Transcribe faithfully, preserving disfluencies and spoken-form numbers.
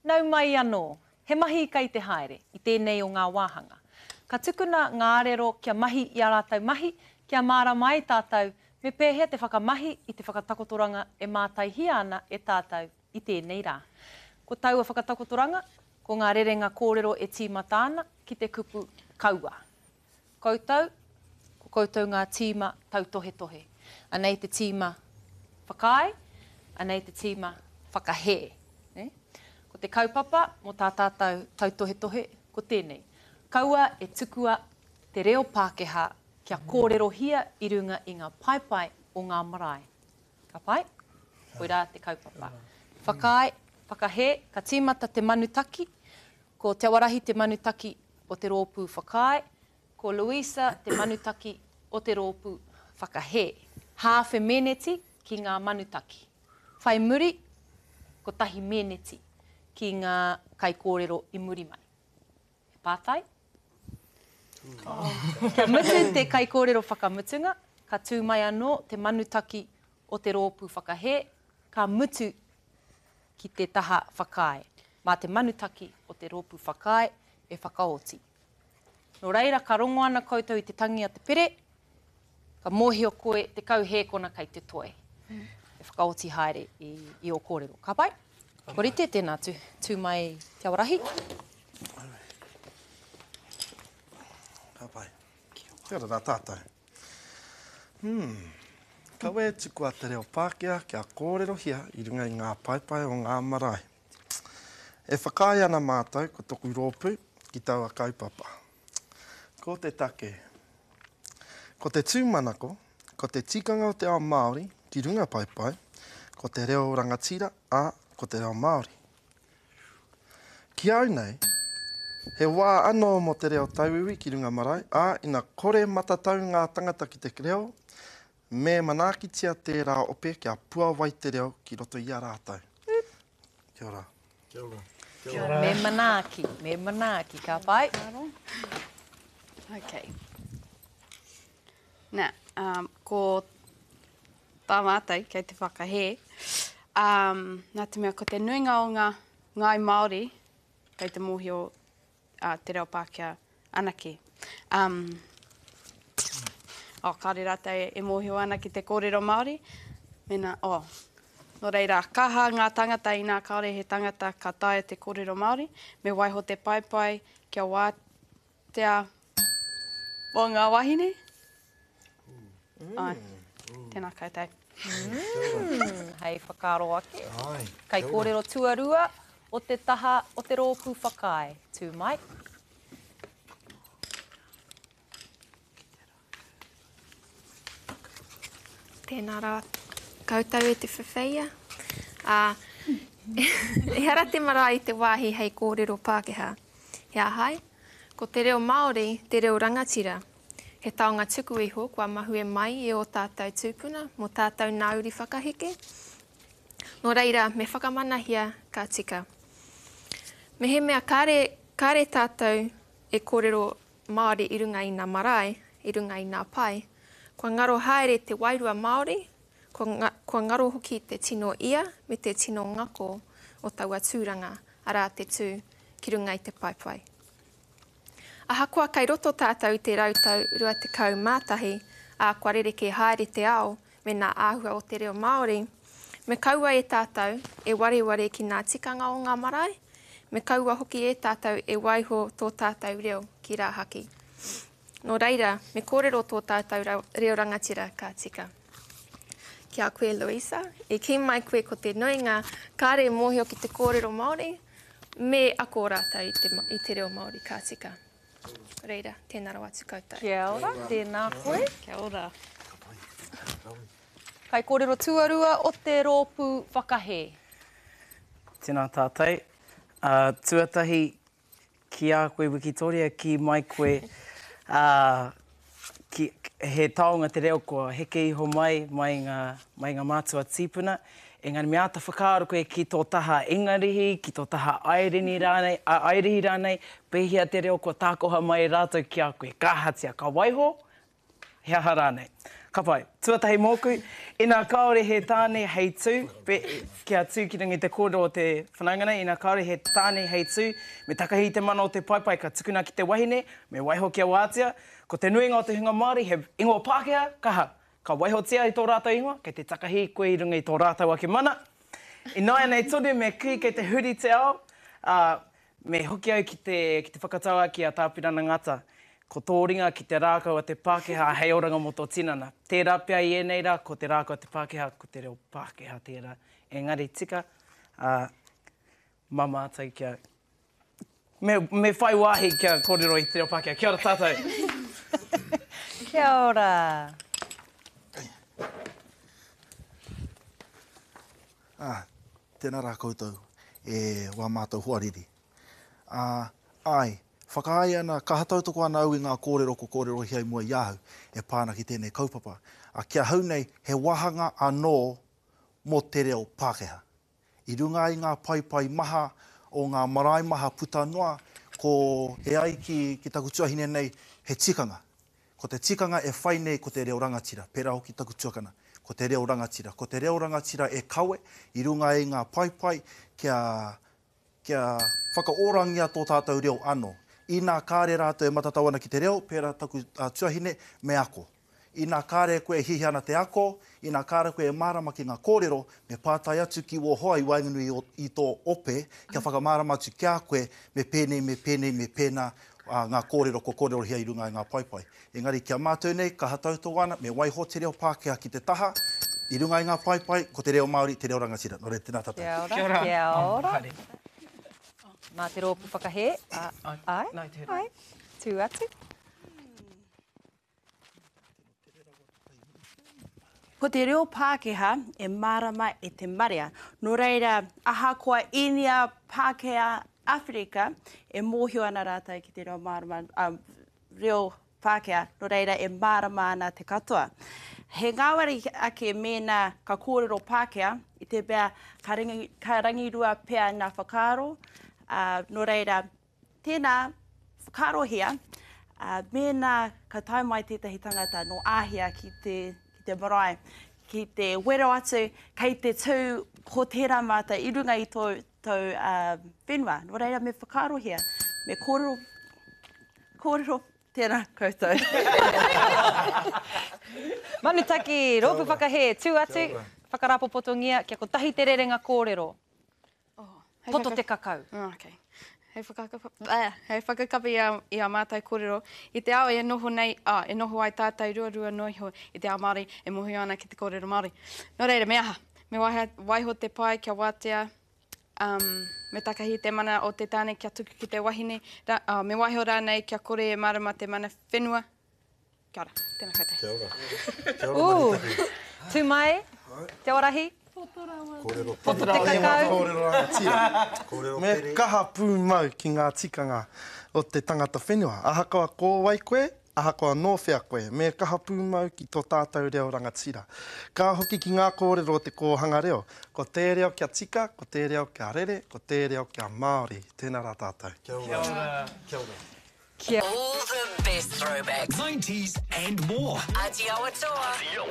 nau mai anō, he mahi kai te haere i tēnei o ngā wāhanga. Ka tukuna ngā rero kia mahi i a rātou mahi, kia māra mai tātou, me pēhea te whakamahi i te whakatakotoranga e mātaihia ana e tātou i tēnei rā. Ko tau a whakatakotoranga, ko ngā rerenga kōrero e tīmata ana ki te kupu kaua. Koutou, ko koutou ngā tīma tau tohe tohe. Anei te tīma whakae, anei te tīma whakahe. Ne? Ko te kaupapa, mo tā tātou tau tohe tohe, ko tēnei. Kaua e tukua te reo Pākehā kia kōrero hia i runga i ngā paipai o ngā marae. Ka pai? Koirā te kaupapa. Whakae, whakahe, ka tīmata te manutaki, ko Te Awarahi te manutaki o te rōpū whakae, ko Luisa te manutaki o te rōpū whakahe. Hāwhe meneti ki ngā manutaki. Whai muri, ko tahi meneti ki ngā kai kōrero i muri mai. He pātai? Oh. Kia mutu te kai kōrero whakamutunga, ka tū mai anō te manutaki o te rōpū whakahe, ka mutu ki te taha whakae. Mā te manutaki o te rōpū whakae e whakaoti. Nō reira, ka rongo ana koutou i te tangi a te pere, ka mōhio koe te kauhēkona kai te toe. Mm. E whakaoti haere i, i o kōrero. Ka pai? Korite tēnā tū, tū mai Te Awarahi. Ka pai. Kia ora tātou. Hmm. Kawe tuku a te reo Pākehā kia kōrero hia i runga i ngā paipai o ngā marae. E whakae ana mātou ko toku rōpū ki taua kaupapa. Ko te take. Ko te tūmanako, ko te tikanga o te ao Māori ki runga paipai, ko te reo rangatira, a ko te reo Māori. Ki au nei, he wā anō mo te reo tauiwi ki runga marae, a ina kore matatau ngā tangata ki te reo, me manakitia tērā ope kia pua wai te reo ki roto i a rātou. Kia ora. Kia ora. Kia ora. Me manaki, me manaki, ka pai. Okay. Nā, um, ko tā mātai, kei te whakahe, um, nā te mea, ko te nuinga o ngā ngai Māori, kei te mōhio uh, te reo Pākehā anake. Um, oh, kāre rata e, e mōhio ana ki te kōrero Māori, mena, oh, no reira, kaha ngā tangata i nā kaore he tangata ka tae te kōrero Māori, me waiho te paipai kia wātea o ngā wahine. Mm. Ai, tēnā koutou. Mm. Hei whakaro ake. Ai, Kai kōrero tuarua o te taha o te rōpū whakae. Tū mai. Tēnā rā koutou e te whawheia. Uh, e hara te mara i te wāhi hei kōrero Pākehā. He ahai, ko te reo Māori, te reo rangatira. He taonga tuku iho, kua mahu e mai e o tātou tūpuna, mo tātou nāuri whakaheke. Nō reira, me whakamanahia ka tika. Me he mea kāre, kāre tātou e kōrero Māori i runga i ngā marae, i runga i ngā pai, kua ngaro haere te wairua Māori, kua, nga, kua ngaro hoki te tino ia me te tino ngako o taua tūranga arā te tū ki runga i te paipai. Ahakoa kai roto tātou i te rautau rua te kau mātahi, a kua rereke haere te ao me ngā āhua o te reo Māori, me kaua e tātou e ware ware ki ngā tikanga o ngā marae, me kaua hoki e tātou e waiho tō tātou reo ki rā haki. Nō reira, me kōrero tō tātou reo rangatira ka tika. Kia koe Luisa, e ki mai koe ko te nuinga kāre mōhio ki te kōrero Māori, me ako rātou i te, i te reo Māori ka tika. Reira, tēnā rau atu koutou. Kia ora, tēnā koe. Kia ora. Kai kōrero tuarua o te rōpū whakahe. Tēnā tātou. Uh, tuatahi ki a koe Wikitoria, ki mai koe uh, ki, he taonga te reo ko heke iho mai, mai ngā, mai ngā mātua tīpuna. Engari me ata whakaaro koe ki tō taha ingarihi, ki tō taha airihi rānei, airihi rānei, pehia te reo ko tākoha mai rātou ki a koe. Ka hatia, ka waiho, he aha rānei. Ka pai. Tuatahi mōku, ina kaore he tāne hei tū, pe, kia tū ki ringi te kōrero o te whanaungana, ina kaore he tāne hei tū, me takahi te mana o te paipai ka tukuna ki te wahine, me waiho kia wātia, ko te nuinga o te hunga Māori, he ingoa Pākehā, kaha, ka waihotia i tō rātou ingoa, kei te takahi koe i runga i tō rātou ake mana. I nāia nei tonu, me kui kei te huri te ao, uh, me hoki au ki te, ki te whakataua ki a tāpirana ngata, ko tō ringa ki te rākau a te Pākehā hei oranga mo tō tinana. Tērā pia i enei rā, ko te rākau a te Pākehā, ko te reo Pākehā tērā. Engari tika, uh, mama atai kia, me, me whai wāhi kia kōrero i te reo Pākehā. Kia ora tātou. Kia ora. Ah, tēnā rā koutou, e wā mātou huariri. Ah, ai, whakaai ana, ka hatautoko ana au i ngā kōrero ko kōrero hiai mua i ahu, e pāna ki tēnei kaupapa. A kia hau nei, he wahanga anō mō te reo Pākehā. I runga i ngā paipai maha o ngā marae maha puta noa, ko he ai ki, ki taku tuahine nei, he tikanga. Ko te tikanga e whai nei ko te reo rangatira, pērā hoki taku tuakana. Ko te reo rangatira. Ko te reo rangatira e kawe, i runga i ngā paipai, kia, kia whakaorangia tō tātou reo anō. I nā kāre rātou e matatawana ki te reo, pērā taku uh, tuahine, me ako. I nā kāre koe e hihi ana te ako, i nā kāre koe e mārama ki ngā kōrero, me pātai atu ki wo hoa i wainganui i, i tō ope, kia whakamārama atu kia koe, me pēnei, me pēnei, me pēnā, uh, ngā kōrero ko kōrero hia i runga i ngā paipai. Engari, kia mātou nei, ka hatauto wana, me waiho te reo Pākehā ki te taha, i runga i ngā paipai, ko te reo Māori, te reo rangatira. Nō re, tēnā tātou. Kia ora. Kia ora. Kia ora. Haere. Mā te rōpu whakahe. Uh, Ai. ai. Nai te Ai. Tū atu. Ko te reo Pākehā e mārama e te marea. Nō reira, ahakoa inia Pākehā Afrika e mōhio ana rātai ki te reo mārama, um, reo Pākehā, nō reira e mārama ana te katoa. He ngāwari ake mēnā ka kōrero Pākehā, i te pēr ka, rangi, ka rangirua pēr ngā whakaro, uh, nō reira, tēnā whakaro hia, uh, mēnā ka taumai tētahi tangata no āhia ki te te marae, ki te wero atu, kei te tū ko tērā māta i runga i tō, tō uh, whenua. Nō reira me whakarohia, me kōrero, kōrero tēnā koutou. Manutaki, rōpu whakahe, tū atu, whakarapopotongia, kia ko tahi te rerenga kōrero. Oh, Poto te kakau. Oh, okay. Hei whakakapi, uh, hei whakakapi i a, i a mātai kōrero. I te ao e noho nei, ah, e noho ai tātai rua rua noiho i te ao Māori, e mohi ana ki te kōrero Māori. Nō reira, me aha, me waiha, waiho te pai kia wātea, um, me takahi te mana o te tāne kia tuku ki te wahine, ra, uh, me waiho rānei kia kore e marama te mana whenua. Kia ora, tēnā koutou. Kia ora. Kia ora, Ooh, Manutaki. tū mai, te orahi. Kōrero Poto te kakau. Kōrero rangatira. Kōrero me pere. Kaha pū mau ki ngā tikanga o te tangata whenua. Ahakoa kō wai koe, ahakoa nō whea koe. Me kaha pū mau ki tō tātou reo rangatira. Ka hoki ki ngā kōrero o te kōhanga reo. Ko te reo kia tika, ko te reo kia rere, ko te reo kia Māori. Tēnā rā tātou. Kia ora. Kia ora. Kia All the best throwbacks, nineties and more. Aotearoa.